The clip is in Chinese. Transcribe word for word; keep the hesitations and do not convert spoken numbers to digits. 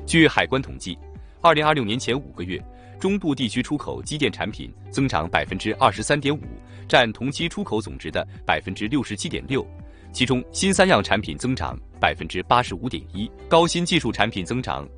据海关统计，二零二六年前五个月，中部地区出口机电产品增长百分之二十三点五，占同期出口总值的百分之六十七点六。其中，新三样产品增长百分之八十五点一，高新技术产品增长